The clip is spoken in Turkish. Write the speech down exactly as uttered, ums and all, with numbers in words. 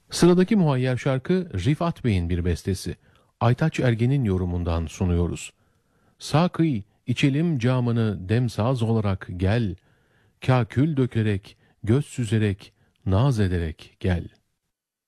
Sıradaki muhayyer şarkı Rifat Bey'in bir bestesi. Aytaç Ergen'in yorumundan sunuyoruz. Sakı içelim camını demsaz olarak gel, kakül dökerek, göz süzerek, naz ederek gel.